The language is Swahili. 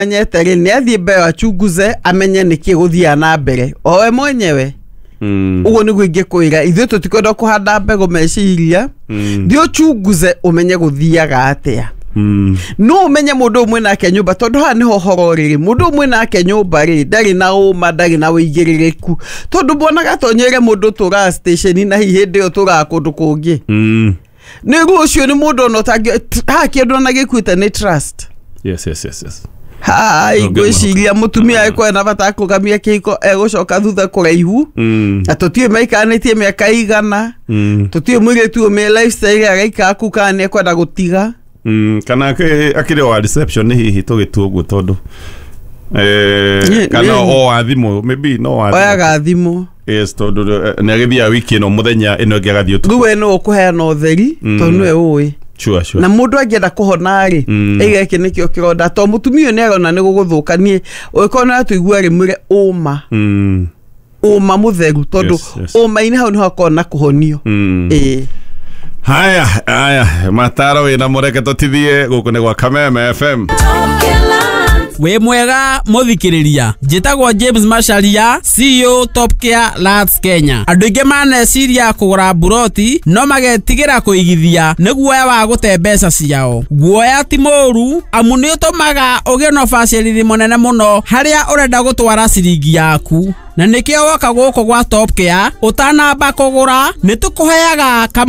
Nyeteri ni athie mbere achunguze amenye niki guthia na mbere owe mwenyewe ugo ni gwinge kuira ithu tutikwenda kuhanda mbego meciria ndio chunguze umenye guthiaga atia no umenye mundu umwe nake nyumba tondu ha niho hororiri mundu umwe nake nyumba ri ndari na uma ndari na wigiririku tondu bonaga tonyere mundu tura station na hihi ndio tura kundu kungi nigu ucio ni mundu no tangi ha kindu na gikuite ni trust. Yes. Hai gwiciria mutumia eko na bata kugamia kiko egocoka thutha kuraihu atotie maikanitie miaka igana tutie mwire tu me lifestyle agaika kukane kwenda gutiga kana akire wa reception hihi tugitu uguo tondu kana o athimo maybe no athimo oyaga thimo yes tondu negithia wiki no muthenya ino ngiagathio tu ruwe no kuheana utheri tondu we uwi sure na mundu angienda kuhona ri igeke nikio kironda to mutumio ne arona ni guguthukanie ukona atuigua rimure uma mutheru tondu uma ine hau ni hakona kuhonio haya mataro ina mureke totithie guku ni gwa Kameme FM. We mwega muthikiriria njitagwo James Macharia CEO Top Care Lands Kenya. Andu ingi maneciria kugura buroti no magetigira kuigithia niguoya wa gute mbeca ciao. Guoya ti moru amu ni utumaga ugie no facility munene muno haria urenda gutwara ciringi yaku na nikio woka guko gwa Top Care utanamba kugura nitukuheaga